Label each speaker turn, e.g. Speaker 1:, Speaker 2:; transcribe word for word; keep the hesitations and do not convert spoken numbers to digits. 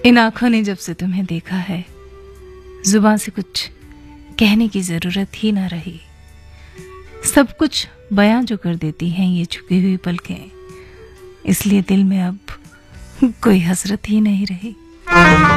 Speaker 1: इन आंखों ने जब से तुम्हें देखा है, जुबान से कुछ कहने की जरूरत ही ना रही। सब कुछ बयां जो कर देती हैं ये झुकी हुई पलकें, इसलिए दिल में अब कोई हसरत ही नहीं रही।